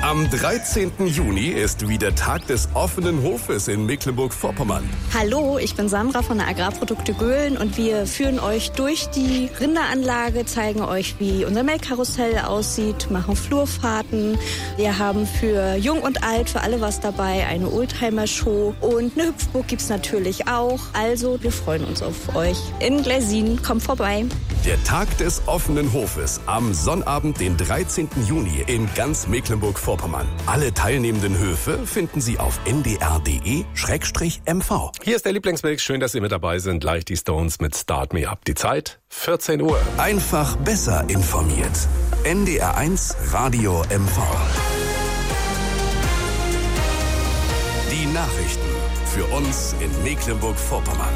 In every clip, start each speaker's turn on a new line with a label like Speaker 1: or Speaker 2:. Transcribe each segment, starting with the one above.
Speaker 1: Am 13. Juni ist wieder Tag des offenen Hofes in Mecklenburg-Vorpommern.
Speaker 2: Hallo, ich bin Sandra von der Agrarprodukte Göhlen und wir führen euch durch die Rinderanlage, zeigen euch, wie unser Melkkarussell aussieht, machen Flurfahrten. Wir haben für Jung und Alt, für alle was dabei, eine Oldtimer-Show und eine Hüpfburg gibt's natürlich auch. Also, wir freuen uns auf euch in Gleisin. Kommt vorbei.
Speaker 1: Der Tag des offenen Hofes am Sonnabend, den 13. Juni in ganz Mecklenburg-Vorpommern. Alle teilnehmenden Höfe finden Sie auf ndr.de/mv.
Speaker 3: Hier ist der Lieblingsmix. Schön, dass Sie mit dabei sind. Gleich die Stones mit Start Me Up. Die Zeit 14 Uhr.
Speaker 1: Einfach besser informiert. NDR1 Radio MV. Die Nachrichten für uns in Mecklenburg-Vorpommern.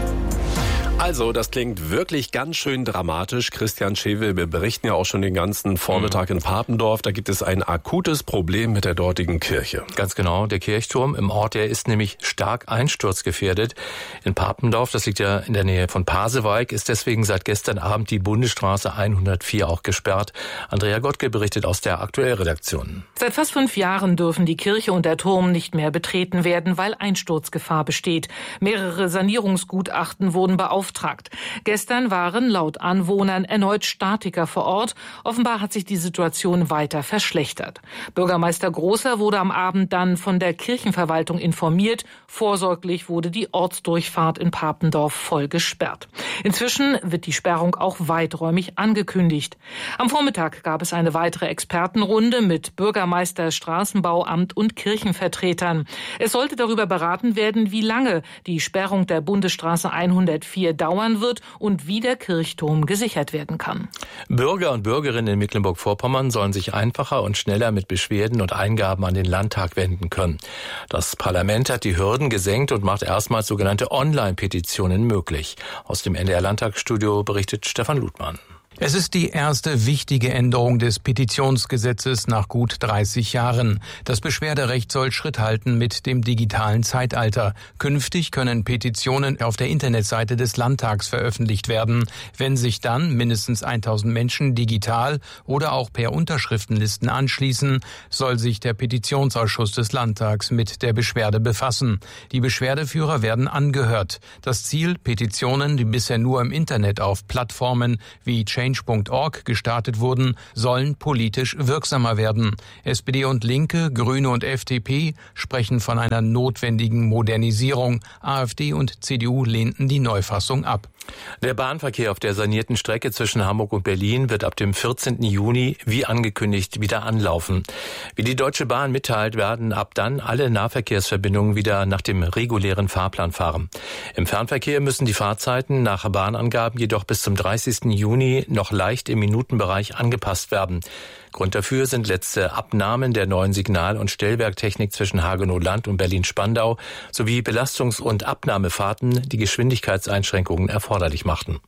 Speaker 3: Also, das klingt wirklich ganz schön dramatisch. Christian Schewe, wir berichten ja auch schon den ganzen Vormittag in Papendorf. Da gibt es ein akutes Problem mit der dortigen Kirche.
Speaker 4: Ganz genau. Der Kirchturm im Ort, der ist nämlich stark einsturzgefährdet. In Papendorf, das liegt ja in der Nähe von Pasewalk, ist deswegen seit gestern Abend die Bundesstraße 104 auch gesperrt. Andrea Gottke berichtet aus der Aktuellredaktion.
Speaker 5: Seit fast 5 Jahren dürfen die Kirche und der Turm nicht mehr betreten werden, weil Einsturzgefahr besteht. Mehrere Sanierungsgutachten wurden beauftragt. Gestern waren laut Anwohnern erneut Statiker vor Ort. Offenbar hat sich die Situation weiter verschlechtert. Bürgermeister Großer wurde am Abend dann von der Kirchenverwaltung informiert. Vorsorglich wurde die Ortsdurchfahrt in Papendorf voll gesperrt. Inzwischen wird die Sperrung auch weiträumig angekündigt. Am Vormittag gab es eine weitere Expertenrunde mit Bürgermeister, Straßenbauamt und Kirchenvertretern. Es sollte darüber beraten werden, wie lange die Sperrung der Bundesstraße 104 dauern wird und wie der Kirchturm gesichert werden kann.
Speaker 4: Bürger und Bürgerinnen in Mecklenburg-Vorpommern sollen sich einfacher und schneller mit Beschwerden und Eingaben an den Landtag wenden können. Das Parlament hat die Hürden gesenkt und macht erstmals sogenannte Online-Petitionen möglich. Aus dem NDR-Landtagsstudio berichtet Stefan Ludmann.
Speaker 6: Es ist die erste wichtige Änderung des Petitionsgesetzes nach gut 30 Jahren. Das Beschwerderecht soll Schritt halten mit dem digitalen Zeitalter. Künftig können Petitionen auf der Internetseite des Landtags veröffentlicht werden. Wenn sich dann mindestens 1000 Menschen digital oder auch per Unterschriftenlisten anschließen, soll sich der Petitionsausschuss des Landtags mit der Beschwerde befassen. Die Beschwerdeführer werden angehört. Das Ziel: Petitionen, die bisher nur im Internet auf Plattformen wie Change.org gestartet wurden, sollen politisch wirksamer werden. SPD und Linke, Grüne und FDP sprechen von einer notwendigen Modernisierung. AfD und CDU lehnten die Neufassung ab.
Speaker 4: Der Bahnverkehr auf der sanierten Strecke zwischen Hamburg und Berlin wird ab dem 14. Juni, wie angekündigt, wieder anlaufen. Wie die Deutsche Bahn mitteilt, werden ab dann alle Nahverkehrsverbindungen wieder nach dem regulären Fahrplan fahren. Im Fernverkehr müssen die Fahrzeiten nach Bahnangaben jedoch bis zum 30. Juni noch leicht im Minutenbereich angepasst werden. Grund dafür sind letzte Abnahmen der neuen Signal- und Stellwerktechnik zwischen Hagenow-Land und Berlin-Spandau sowie Belastungs- und Abnahmefahrten, die Geschwindigkeitseinschränkungen erforderlich machten.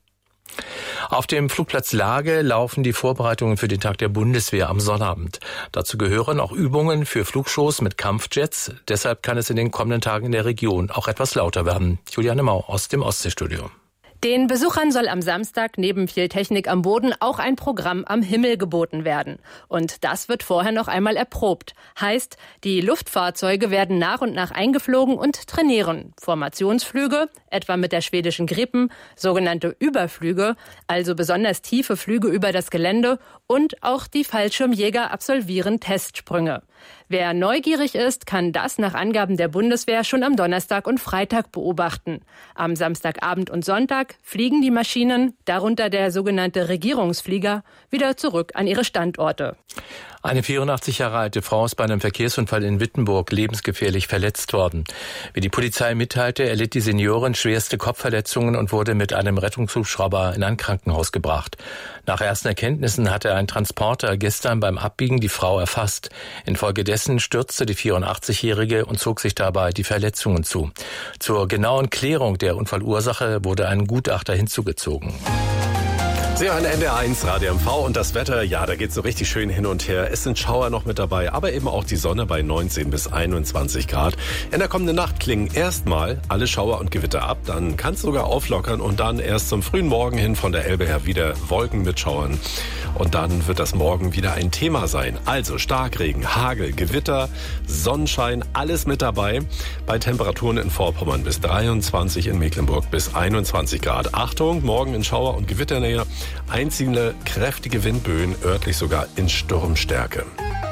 Speaker 4: Auf dem Flugplatz Lage laufen die Vorbereitungen für den Tag der Bundeswehr am Sonnabend. Dazu gehören auch Übungen für Flugshows mit Kampfjets. Deshalb kann es in den kommenden Tagen in der Region auch etwas lauter werden. Juliane Mau aus dem Ostseestudio.
Speaker 7: Den Besuchern soll am Samstag neben viel Technik am Boden auch ein Programm am Himmel geboten werden. Und das wird vorher noch einmal erprobt. Heißt, die Luftfahrzeuge werden nach und nach eingeflogen und trainieren. Formationsflüge, etwa mit der schwedischen Gripen, sogenannte Überflüge, also besonders tiefe Flüge über das Gelände, und auch die Fallschirmjäger absolvieren Testsprünge. Wer neugierig ist, kann das nach Angaben der Bundeswehr schon am Donnerstag und Freitag beobachten. Am Samstagabend und Sonntag fliegen die Maschinen, darunter der sogenannte Regierungsflieger, wieder zurück an ihre Standorte.
Speaker 4: Eine 84 Jahre alte Frau ist bei einem Verkehrsunfall in Wittenburg lebensgefährlich verletzt worden. Wie die Polizei mitteilte, erlitt die Seniorin schwerste Kopfverletzungen und wurde mit einem Rettungshubschrauber in ein Krankenhaus gebracht. Nach ersten Erkenntnissen hatte ein Transporter gestern beim Abbiegen die Frau erfasst. Infolgedessen stürzte die 84-Jährige und zog sich dabei die Verletzungen zu. Zur genauen Klärung der Unfallursache wurde ein Gutachter hinzugezogen.
Speaker 3: Sie hören NDR1 Radio MV und das Wetter, ja, da geht so richtig schön hin und her. Es sind Schauer noch mit dabei, aber eben auch die Sonne bei 19 bis 21 Grad. In der kommenden Nacht klingen erstmal alle Schauer und Gewitter ab, dann kann es sogar auflockern und dann erst zum frühen Morgen hin von der Elbe her wieder Wolken mit Schauern. Und dann wird das morgen wieder ein Thema sein. Also Starkregen, Hagel, Gewitter, Sonnenschein, alles mit dabei. Bei Temperaturen in Vorpommern bis 23, in Mecklenburg bis 21 Grad. Achtung, morgen in Schauer- und Gewitternähe. Einzelne kräftige Windböen, örtlich sogar in Sturmstärke.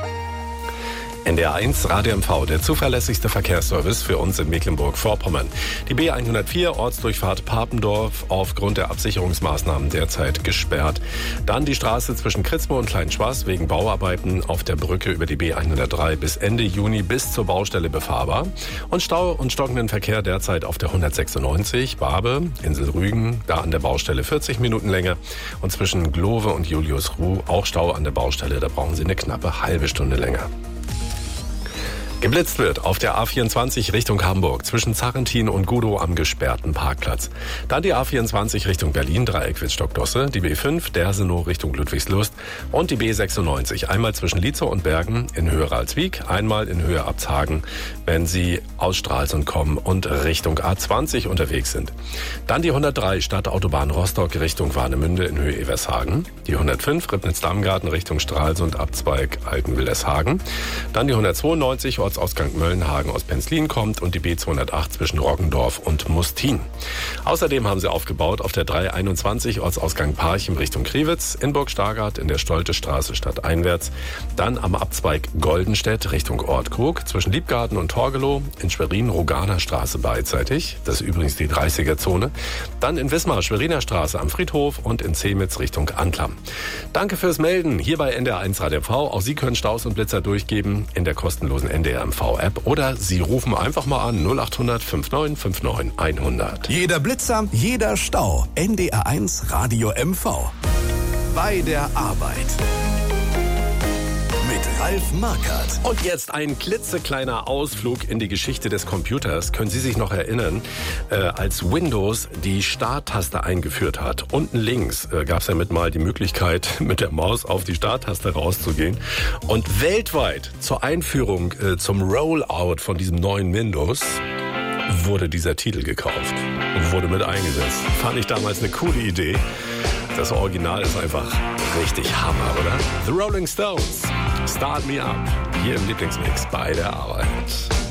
Speaker 3: NDR1 Radio MV, der zuverlässigste Verkehrsservice für uns in Mecklenburg-Vorpommern. Die B104, Ortsdurchfahrt Papendorf, aufgrund der Absicherungsmaßnahmen derzeit gesperrt. Dann die Straße zwischen Kritzmo und Kleinschwaß wegen Bauarbeiten auf der Brücke über die B103 bis Ende Juni bis zur Baustelle befahrbar. Und Stau und stockenden Verkehr derzeit auf der 196, Barbe, Insel Rügen, da an der Baustelle 40 Minuten länger. Und zwischen Glove und Juliusruh auch Stau an der Baustelle, da brauchen Sie eine knappe halbe Stunde länger. Geblitzt wird auf der A24 Richtung Hamburg zwischen Zarrentin und Gudow am gesperrten Parkplatz. Dann die A24 Richtung Berlin, Dreieck Wittstock-Dosse, die B5 Dersenow Richtung Ludwigslust und die B96 einmal zwischen Lietzow und Bergen in Höhe Ralswiek, einmal in Höhe Abzhagen, wenn Sie aus Stralsund kommen und Richtung A20 unterwegs sind. Dann die 103 Stadtautobahn Rostock Richtung Warnemünde in Höhe Evershagen, die 105 Ribnitz-Dammgarten Richtung Stralsund Abzweig Altenwildershagen, dann die 192 Ortsausgang Möllenhagen aus Penzlin kommt und die B208 zwischen Roggendorf und Mustin. Außerdem haben sie aufgebaut auf der 321 Ortsausgang Parchim Richtung Kriwitz, in Burg-Stargard in der Stoltestraße stadteinwärts, dann am Abzweig Goldenstedt Richtung Ortkrug zwischen Liebgarten und Torgelow, in Schwerin Roganer Straße beidseitig, das ist übrigens die 30er-Zone, dann in Wismar Schweriner Straße am Friedhof und in Zemitz Richtung Anklam. Danke fürs Melden hier bei NDR1 Radio MV. Auch Sie können Staus und Blitzer durchgeben in der kostenlosen NDR MV-App oder Sie rufen einfach mal an 0800 59 59 100.
Speaker 1: Jeder Blitzer, jeder Stau. NDR1 Radio MV. Bei der Arbeit. Mit Ralf Markert.
Speaker 3: Und jetzt ein klitzekleiner Ausflug in die Geschichte des Computers. Können Sie sich noch erinnern, als Windows die Starttaste eingeführt hat? Unten links gab es damit mal die Möglichkeit, mit der Maus auf die Starttaste rauszugehen. Und weltweit zur Einführung, zum Rollout von diesem neuen Windows wurde dieser Titel gekauft und wurde mit eingesetzt. Fand ich damals eine coole Idee. Das Original ist einfach richtig Hammer, oder? The Rolling Stones, Start Me Up, hier im Lieblingsmix bei der Arbeit.